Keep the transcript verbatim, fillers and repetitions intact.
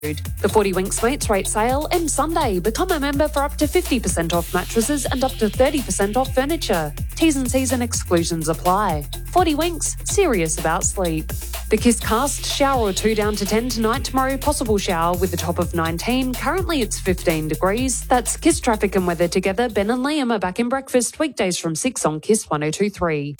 The forty Winks Mates Rate sale ends Sunday. Become a member for up to fifty percent off mattresses and up to thirty percent off furniture. T's and C's and exclusions apply. forty Winks, serious about sleep. The Kiss Cast, shower or two down to ten tonight. Tomorrow, possible shower with a top of nineteen. Currently, it's fifteen degrees. That's Kiss traffic and weather together. Ben and Liam are back in breakfast weekdays from six on Kiss one oh two three.